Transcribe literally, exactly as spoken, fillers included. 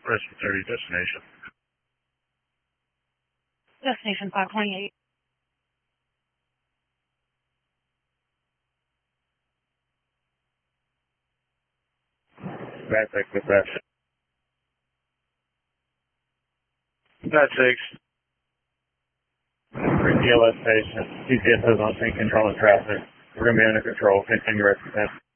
Press thirty, destination. Destination five twenty-eight. Back six, dispatch. Dispatch six. Three P L S station. G P S is on scene controlling traffic. We're going to be under control. Continue represent.